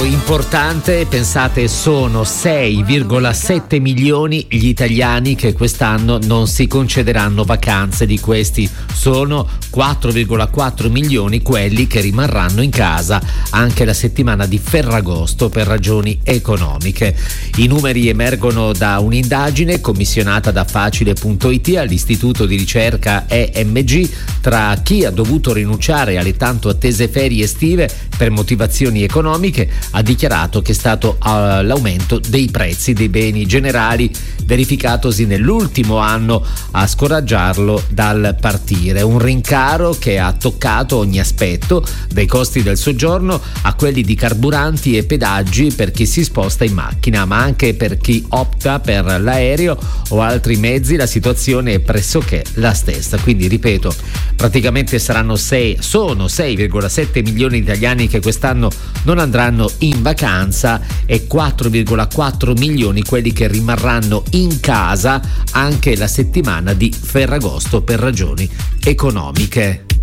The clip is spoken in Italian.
importante, pensate, sono 6,7 milioni gli italiani che quest'anno non si concederanno vacanze. Di questi sono 4,4 milioni quelli che rimarranno in casa anche la settimana di Ferragosto per ragioni economiche. I numeri emergono da un'indagine commissionata da Facile.it all'istituto di ricerca EMG tra chi ha dovuto rinunciare alle tanto attese ferie estive per motivazioni economiche. Ha dichiarato che è stato l'aumento dei prezzi dei beni generali verificatosi nell'ultimo anno a scoraggiarlo dal partire. Un rincaro che ha toccato ogni aspetto, dai costi del soggiorno a quelli di carburanti e pedaggi per chi si sposta in macchina, ma anche per chi opta per l'aereo o altri mezzi la situazione è pressoché la stessa. Quindi ripeto, praticamente sono 6,7 milioni di italiani che quest'anno non andranno in vacanza e 4,4 milioni quelli che rimarranno in casa anche la settimana di Ferragosto per ragioni economiche.